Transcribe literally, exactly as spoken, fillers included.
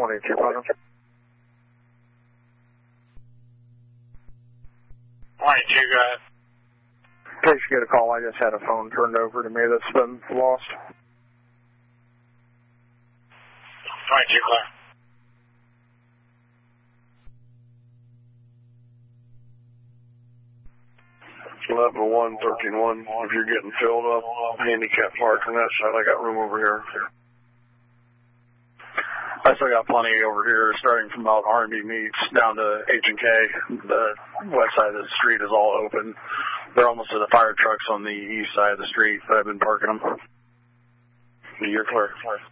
twenty-two, Putnam. twenty-two, go ahead. In case you get a call, I just had a phone turned over to me that's been lost. twenty-two, clear. eleven one, thirteen one, if you're getting filled up, handicap park on that side, I got room over here. I still got plenty over here, starting from about R and B Meats down to H and K. The west side of the street is all open. They're almost to the fire trucks on the east side of the street, but I've been parking them. You're clear.